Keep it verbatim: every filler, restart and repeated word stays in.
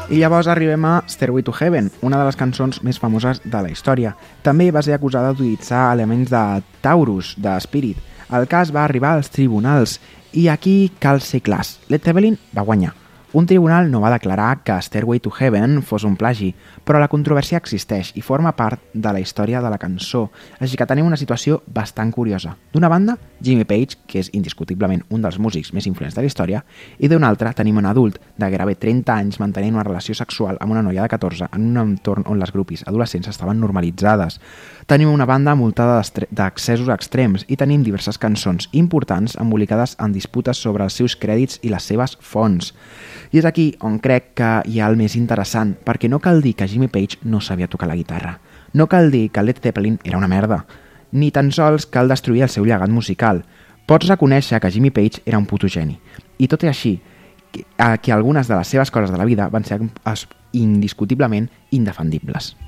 I llavors arribem a Stairway to Heaven, una de les cançons més famoses de la història. També va ser acusada d'utilitzar elements de Taurus, de Spirit. El cas va arribar als tribunals i aquí cal ser clars. Led Zeppelin va guanyar. Un tribunal no va declarar que Stairway to Heaven fos un plagi, però la controvèrsia existeix i forma part de la història de la cançó, així que tenim una situació bastant curiosa. D'una banda, Jimmy Page, que és indiscutiblement un dels músics més influents de la història, i d'una altra tenim un adult de gairebé trenta anys mantenint una relació sexual amb una noia de catorze en un entorn on les grupis adolescents estaven normalitzades. Tenim una banda multada d'accessos extrems i tenim diverses cançons importants embolicades en disputes sobre els seus crèdits i les seves fonts. I és aquí on crec que hi ha el més interessant, perquè no cal dir que Jimmy Page no sabia tocar la guitarra. No cal dir que Led Zeppelin era una merda. Ni tan sols cal destruir el seu llegat musical. Pots reconèixer que Jimmy Page era un puto geni. I tot i així, que, que algunes de les seves coses de la vida van ser indiscutiblement indefendibles.